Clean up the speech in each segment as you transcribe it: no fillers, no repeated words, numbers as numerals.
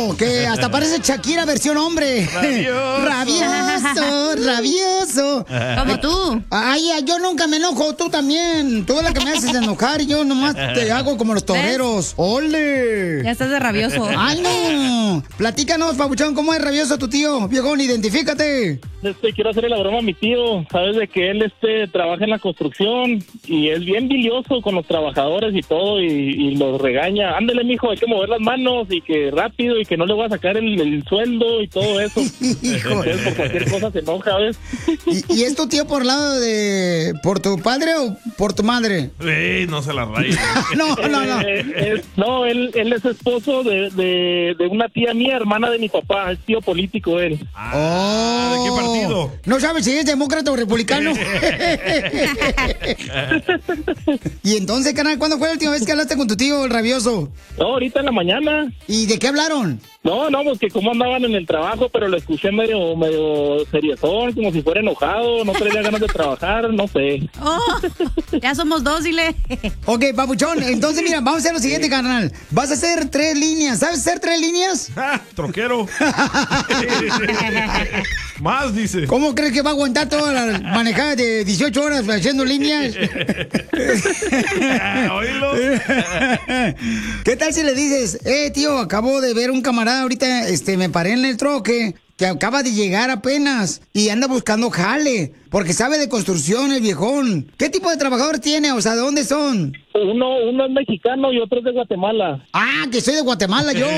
rabioso, que hasta parece Shakira versión hombre. Rabioso, rabioso. Como tú. Ay, yo nunca me enojo, tú también. Tú eres la que me haces enojar y yo nomás te hago como los toreros. ¡Ole! Ya estás de rabioso. ¡Ay, no! Platícanos, papuchón, ¿cómo es rabioso tu tío? Viejón, identifícate. Quiero hacerle la broma a mi tío. Sabes de que él trabaja en la construcción y es bien bilioso con los trabajadores y todo y los regaña. Ándale, mijo, hay que mover las manos y que rápido y que no le voy a sacar el sueldo y todo eso. Entonces, por cualquier cosa se enoja, ¿ves? ¿Y es tu tío por lado de... por tu padre o por tu madre? No se la raye. No. No, él es esposo de una tía mía, hermana de mi papá. Es tío político él. ¿De qué partido? ¿No sabes si es demócrata o republicano? Y entonces, carnal, ¿cuándo fue la última vez que hablaste con tu tío, el rabioso? No, ahorita en la mañana. ¿Y de qué hablaron? No, pues que cómo andaban en el trabajo, pero lo escuché medio seriezón, como si fuera enojado, no traía ganas de trabajar, no sé. Oh, ya somos dos, dile. Ok, papuchón, entonces mira, vamos a hacer lo siguiente, carnal. Vas a hacer 3 líneas. ¿Sabes hacer 3 líneas? Troquero. Más, dice. ¿Cómo crees que va a aguantar toda la manejada de 18 horas haciendo líneas? Oílo. ¿Qué tal si le dices, tío, acabo de ver un camarada ahorita, me paré en el troque, que acaba de llegar apenas y anda buscando jale, porque sabe de construcción el viejón. ¿Qué tipo de trabajador tiene? O sea, ¿de dónde son? Uno es mexicano y otro es de Guatemala. Ah, que soy de Guatemala yo.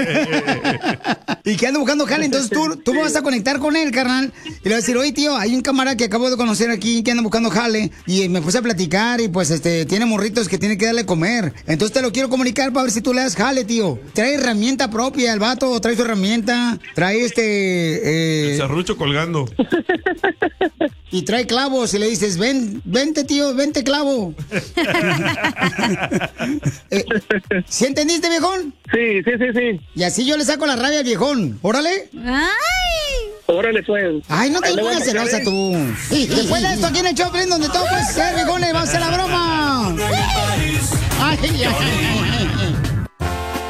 Y que anda buscando jale, entonces tú me vas a conectar con él, carnal, y le vas a decir, oye, tío, hay un camarada que acabo de conocer aquí que anda buscando jale, y me puse a platicar y pues tiene morritos que tiene que darle a comer. Entonces te lo quiero comunicar para ver si tú le das jale, tío. Trae herramienta propia el vato, trae su herramienta, trae el serrucho colgando. Y trae clavos y le dices, vente tío, vente clavo. ¿Sí entendiste, viejón? Sí. Y así yo le saco la rabia al viejón. Órale. Ay. Órale, pues. Ay, no te pongas celosa tú. Después de esto aquí en el Choplin, donde todo puede ser, viejones, vamos a hacer la broma. Ay.